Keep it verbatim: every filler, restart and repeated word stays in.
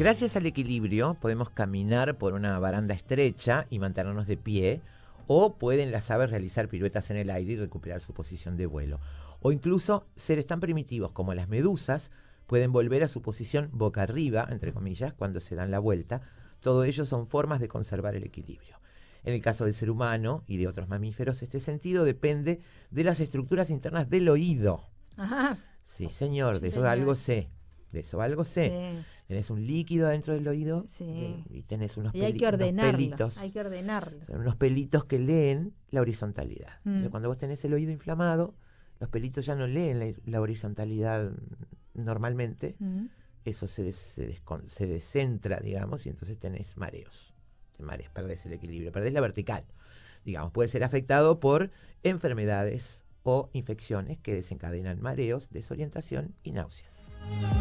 Gracias al equilibrio podemos caminar por una baranda estrecha y mantenernos de pie, o pueden las aves realizar piruetas en el aire y recuperar su posición de vuelo. O incluso seres tan primitivos como las medusas pueden volver a su posición boca arriba, entre comillas, cuando se dan la vuelta. Todo ello son formas de conservar el equilibrio. En el caso del ser humano y de otros mamíferos, este sentido depende de las estructuras internas del oído. Ajá. Sí, señor, Sí, de eso señor. algo sé. De eso algo sé. Sí. Tenés un líquido dentro del oído, Sí. de- y tenés unos, Y hay peli- que unos ordenarlo. pelitos. Hay que ordenarlo. Son unos pelitos que leen la horizontalidad. Mm. Entonces, cuando vos tenés el oído inflamado, los pelitos ya no leen la, la horizontalidad normalmente. Mm. Eso se, des- se, descon- se descentra, digamos, y entonces tenés mareos. Te mareas, perdés el equilibrio, perdés la vertical. Digamos, puede ser afectado por enfermedades o infecciones que desencadenan mareos, desorientación y náuseas.